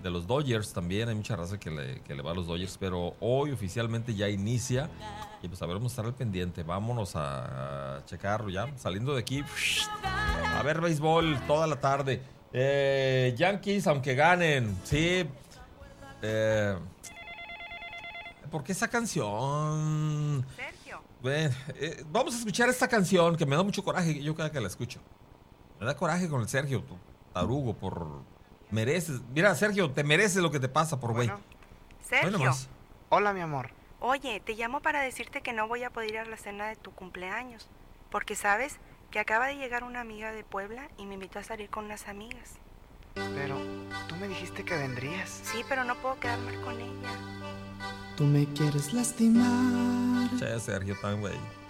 de los Dodgers también. Hay mucha raza que le va a los Dodgers, pero hoy oficialmente ya inicia. Y pues a ver, vamos a estar al pendiente. Vámonos a checarlo ya. Saliendo de aquí, a ver béisbol toda la tarde. Yankees, aunque ganen, sí. ¿Por qué esa canción? Sergio. Bueno, vamos a escuchar esta canción que me da mucho coraje yo cada que la escucho. Me da coraje con el Sergio, tu tarugo, por... Mereces... Mira, Sergio, te mereces lo que te pasa por güey. Bueno. Sergio. Hola, mi amor. Oye, te llamo para decirte que no voy a poder ir a la cena de tu cumpleaños. Porque sabes que acaba de llegar una amiga de Puebla y me invitó a salir con unas amigas. Pero tú me dijiste que vendrías. Sí, pero no puedo quedarme con ella. Tú me quieres lastimar. Che, Sergio, tan güey.